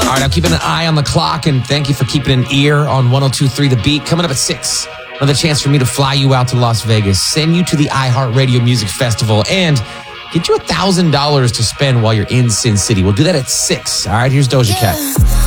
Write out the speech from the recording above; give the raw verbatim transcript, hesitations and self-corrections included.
All right, I'm keeping an eye on the clock, and thank you for keeping an ear on one oh two point three The Beat. Coming up at six, another chance for me to fly you out to Las Vegas, send you to the iHeartRadio Music Festival, and get you one thousand dollars to spend while you're in Sin City. We'll do that at six. All right, here's Doja Cat.